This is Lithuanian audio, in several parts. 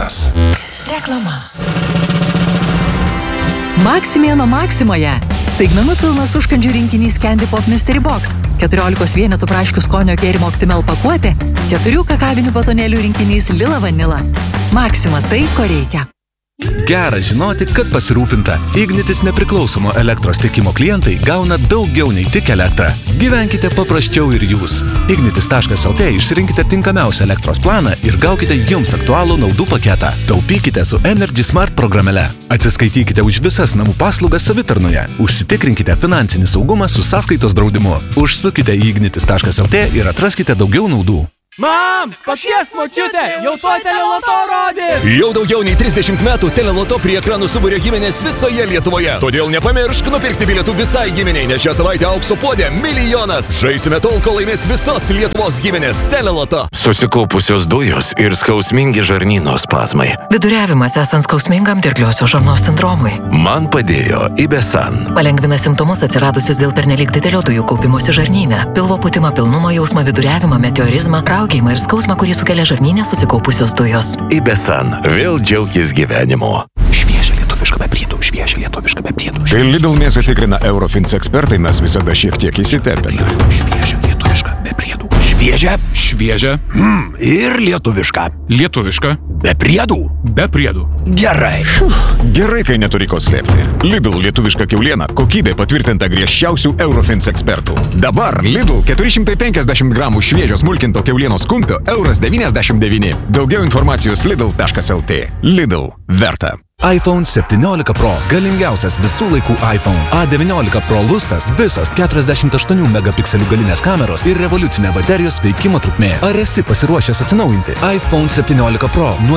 Maksimėnas. Reklama. Maksimėno Maksimoje. Staigmenų pilnas užkandžių rinkinys Candy Pop Mystery Box. 14 vienetų praškių skonio gėrimo Optimal pakuotė. 4 kakavinių batonėlių rinkinys Lila Vanila. Maksima tai, ko reikia. Gera žinoti, kad pasirūpinta. Ignitis nepriklausomo elektros tiekimo klientai gauna daugiau nei tik elektrą. Gyvenkite paprasčiau ir jūs. Ignitis.lt išsirinkite tinkamiausią elektros planą ir gaukite jums aktualų naudų paketą. Taupykite su Energy Smart programėle. Atsiskaitykite už visas namų paslaugas savitarnoje. Užsitikrinkite finansinį saugumą su sąskaitos draudimu. Užsukite į ignitis.lt ir atraskite daugiau naudų. Mam, pakviesk močiutę, jau to Teleloto rodys! Jau daugiau nei 30 metų Teleloto prie ekranų suburia giminės visoje Lietuvoje. Todėl nepamiršk nupirkti bilietų visai giminiai, nes šią savaitę aukso puodė 1 milijonas. Žaisime tol, kol laimės visos Lietuvos giminės. Teleloto. Susikaupusios dujos ir skausmingi žarnyno spazmai. Viduriavimas esant skausmingam dirgliosios žarnos sindromui. Man padėjo Ibesan. Palengvina simptomus atsiradusius dėl pernelyg didelio dujų kaupimosi žarnyne. Pilvo pūtimą, pilnumo jausmą, viduriavimą, meteorizmą, raukėjimą ir skausmą, kurį sukelia žarnyne susikaupusios dujos. Ibesan. Vėl džiaukis gyvenimu. Šviežia lietuviška be priedų, šviežia lietuviška be priedų. Kai Lidl mėsą tikrina Eurofins ekspertai, mes visada šiek tiek įsiterpėme. Šviežia lietuviška be priedų. Šviežia. Ir lietuviška. Lietuviška. Be priedų. Be priedų. Gerai. Gerai, kai neturi ko slėpti. Lidl lietuviška kiauliena, kokybė patvirtinta griežčiausių Eurofins ekspertų. Dabar Lidl 450 gramų šviežio smulkinto kiaulienos kumpio €1,99. Daugiau informacijos lidl.lt. Lidl. Verta. iPhone 17 Pro. Galingiausias visų laikų iPhone. A19 Pro lustas. Visos 48 megapikselių galinės kameros ir revoliucinė baterijos veikimo trukmė. Ar esi pasiruošęs atsinaujinti? iPhone 17 Pro nuo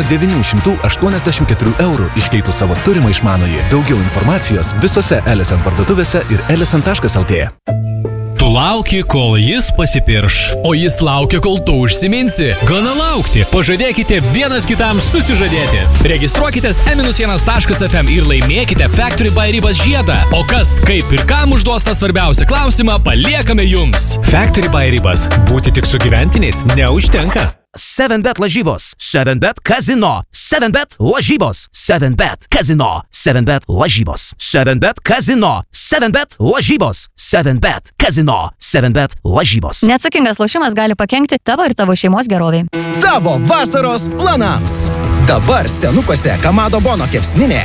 €984 iškeitus savo turimą išmanųjį. Daugiau informacijos visose Elisen parduotuvėse ir elisen.lt. Tu lauki, kol jis pasipirš. O jis laukia, kol tu užsiminsi. Gana laukti. Pažadėkite vienas kitam susižadėti. Registruokitės e-1.fm ir laimėkite Factory by Ribas žiedą. O kas, kaip ir kam užduos tą svarbiausią klausimą, paliekame jums. Factory by Ribas. Būti tik su gyventiniais neužtenka. 7bet lažybos, 7bet kazino, 7bet lažybos, 7bet kazino, 7bet lažybos, 7bet kazino, 7bet lažybos, 7bet kazino, 7bet lažybos. Neatsakingas lošimas gali pakenkti tavo ir tavo šeimos geroviai. Tavo vasaros planams. Dabar senukuose Kamado Bono kepsninė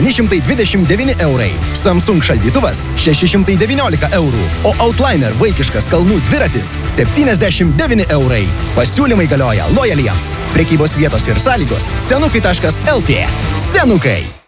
829 €, Samsung šaldytuvas 619 €, o Outliner vaikiškas kalnų dviratis 79 €. Pasiūlymai galioja lojaliems. Prekybos vietos ir sąlygos senukai.lt. Senukai.